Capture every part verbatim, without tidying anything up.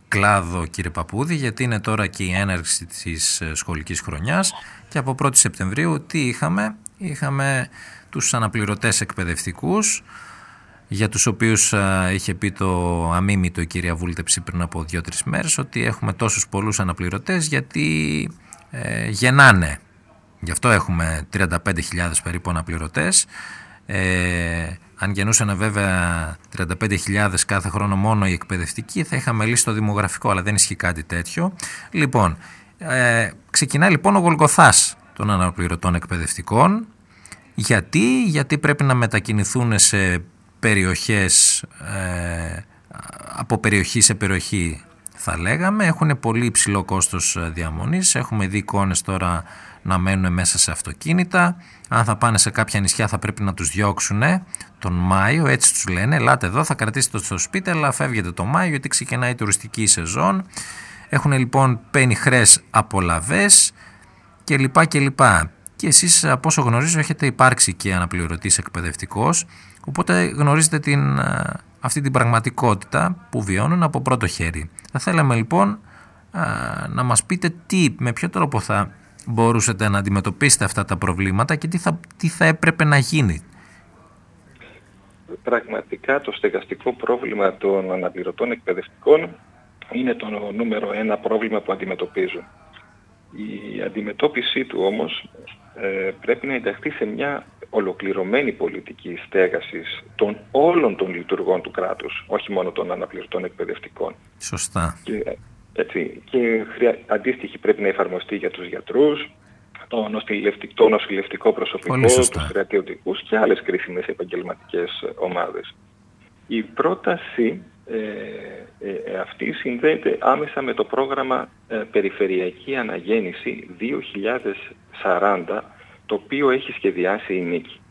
κλάδο, κύριε Παπούδη, γιατί είναι τώρα και η έναρξη της σχολικής χρονιάς και από πρώτη Σεπτεμβρίου τι είχαμε? Είχαμε τους αναπληρωτές εκπαιδευτικούς, για τους οποίους α, είχε πει το αμίμητο η κυρία Βούλτεψη πριν από δύο-τρεις μέρες ότι έχουμε τόσους πολλούς αναπληρωτές γιατί ε, γεννάνε. Γι' αυτό έχουμε τριάντα πέντε χιλιάδες περίπου αναπληρωτές. Ε, αν γεννούσαν βέβαια τριάντα πέντε χιλιάδες κάθε χρόνο μόνο οι εκπαιδευτικοί, θα είχαμε λύσει το δημογραφικό, αλλά δεν ισχύει κάτι τέτοιο. Λοιπόν, ε, ξεκινάει λοιπόν ο Γολγοθάς των αναπληρωτών εκπαιδευτικών. Γιατί, γιατί πρέπει να μετακινηθούν σε περιοχές, ε, από περιοχή σε περιοχή θα λέγαμε. Έχουν πολύ υψηλό κόστος διαμονής. Έχουμε δει εικόνες τώρα να μένουν μέσα σε αυτοκίνητα. Αν θα πάνε σε κάποια νησιά θα πρέπει να τους διώξουν τον Μάιο, έτσι τους λένε. Ελάτε εδώ, θα κρατήσετε το στο σπίτι, αλλά φεύγετε το Μάιο γιατί ξεκινάει η τουριστική σεζόν. Έχουν λοιπόν πενιχρές απολαβές κλπ. κλπ. Και εσείς, από όσο γνωρίζω, έχετε υπάρξει και αναπληρωτής εκπαιδευτικός, οπότε γνωρίζετε την, αυτή την πραγματικότητα που βιώνουν από πρώτο χέρι. Θα θέλαμε λοιπόν να μας πείτε τι, με ποιο τρόπο θα μπορούσατε να αντιμετωπίσετε αυτά τα προβλήματα και τι θα, τι θα έπρεπε να γίνει. Πραγματικά το στεγαστικό πρόβλημα των αναπληρωτών εκπαιδευτικών είναι το νούμερο ένα πρόβλημα που αντιμετωπίζουν. Η αντιμετώπιση του όμως ε, πρέπει να ενταχθεί σε μια ολοκληρωμένη πολιτική στέγασης των όλων των λειτουργών του κράτους, όχι μόνο των αναπληρωτών εκπαιδευτικών. Σωστά. Και, έτσι, και χρειά, αντίστοιχη πρέπει να εφαρμοστεί για τους γιατρούς, το νοσηλευτικό, το νοσηλευτικό προσωπικό, τους στρατιωτικούς και άλλες κρίσιμες επαγγελματικές ομάδες. Η πρόταση ε, ε, αυτή συνδέεται άμεσα με το πρόγραμμα ε, Περιφερειακή Αναγέννηση δύο χιλιάδες σαράντα, το οποίο έχει σχεδιάσει η Νίκη.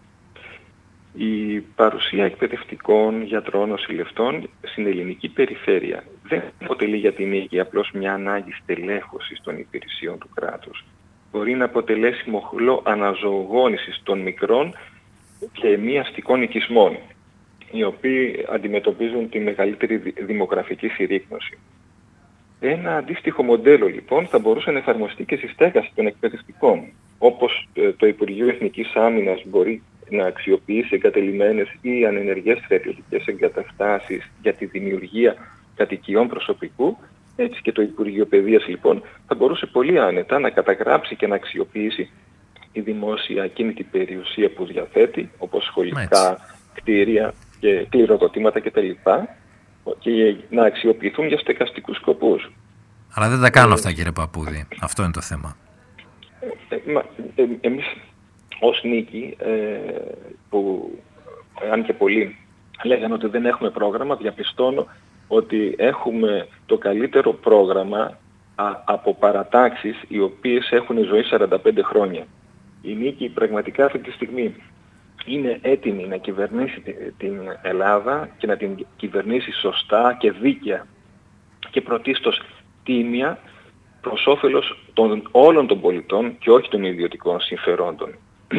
Η παρουσία εκπαιδευτικών, γιατρών, νοσηλευτών στην ελληνική περιφέρεια δεν αποτελεί για την Νίκη απλώς μια ανάγκη στελέχωσης των υπηρεσιών του κράτους. Μπορεί να αποτελέσει μοχλό αναζωογόνησης των μικρών και μη αστικών οικισμών, οι οποίοι αντιμετωπίζουν τη μεγαλύτερη δημογραφική συρρίκνωση. Ένα αντίστοιχο μοντέλο λοιπόν θα μπορούσε να εφαρμοστεί και στη στέγαση των εκπαιδευτικών, όπως το Υπουργείο Εθνικής Άμυνας μπορεί να αξιοποιήσει εγκατελειμμένες ή ανενεργές στρατιωτικές εγκαταστάσεις για τη δημιουργία κατοικιών προσωπικού. Έτσι και το Υπουργείο Παιδείας λοιπόν θα μπορούσε πολύ άνετα να καταγράψει και να αξιοποιήσει η δημόσια ακίνητη περιουσία που διαθέτει, όπως σχολικά, έτσι, κτίρια και κληροδοτήματα κτλ. Και να αξιοποιηθούν για στεγαστικούς σκοπούς. Αλλά δεν τα κάνουν ε, αυτά, κύριε Παπούδη. Αυτό είναι το θέμα. Ε, μα, ε, εμείς ως Νίκη, ε, που αν και πολλοί λέγανε ότι δεν έχουμε πρόγραμμα, διαπιστώνω ότι έχουμε το καλύτερο πρόγραμμα α, από παρατάξεις οι οποίες έχουν ζωή σαράντα πέντε χρόνια. Η Νίκη πραγματικά αυτή τη στιγμή είναι έτοιμη να κυβερνήσει την Ελλάδα και να την κυβερνήσει σωστά και δίκαια και πρωτίστως τίμια προς όφελος των όλων των πολιτών και όχι των ιδιωτικών συμφερόντων.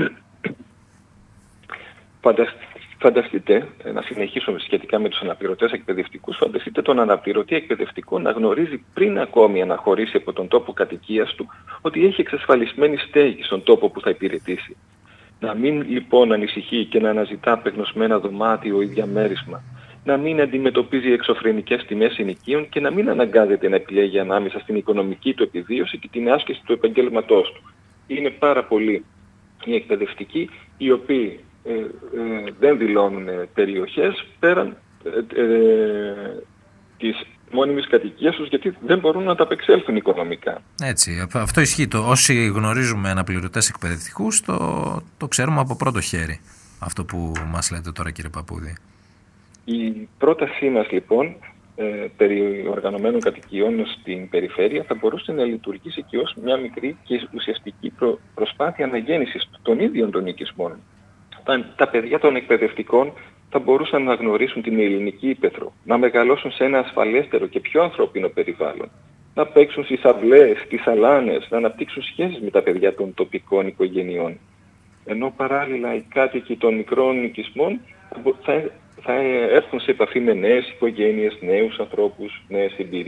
Φανταστείτε, να συνεχίσουμε σχετικά με τους αναπληρωτές εκπαιδευτικούς, φανταστείτε τον αναπληρωτή εκπαιδευτικό να γνωρίζει πριν ακόμη αναχωρήσει από τον τόπο κατοικίας του ότι έχει εξασφαλισμένη στέγη στον τόπο που θα υπηρετήσει. Να μην λοιπόν ανησυχεί και να αναζητά απεγνωσμένα δωμάτιο ή διαμέρισμα. Να μην αντιμετωπίζει εξωφρενικές τιμές ενοικίων και να μην αναγκάζεται να επιλέγει ανάμεσα στην οικονομική του επιβίωση και την άσκηση του επαγγέλματός του. Είναι πάρα πολλοί οι εκπαιδευτικοί οι οποίοι ε, ε, δεν δηλώνουν περιοχές πέραν ε, ε, της μόνιμης κατοικίας τους, γιατί δεν μπορούν να τα απεξέλθουν οικονομικά. Έτσι, αυτό ισχύει. Το, όσοι γνωρίζουμε αναπληρωτές εκπαιδευτικούς το, το ξέρουμε από πρώτο χέρι, αυτό που μας λέτε τώρα, κύριε Παπούδη. Η πρότασή μας λοιπόν ε, περί οργανωμένων κατοικιών στην περιφέρεια θα μπορούσε να λειτουργήσει και ως μια μικρή και ουσιαστική προ, προσπάθεια αναγέννησης των ίδιων των οικισμών. Τα, τα παιδιά των εκπαιδευτικών θα μπορούσαν να γνωρίσουν την ελληνική ύπαιθρο, να μεγαλώσουν σε ένα ασφαλέστερο και πιο ανθρώπινο περιβάλλον, να παίξουν στις αυλές, στις αλάνες, να αναπτύξουν σχέσεις με τα παιδιά των τοπικών οικογενειών. Ενώ παράλληλα οι κάτοικοι των μικρών οικισμών θα, θα έρθουν σε επαφή με νέες οικογένειες, νέους ανθρώπους, νέες εμπειρίες.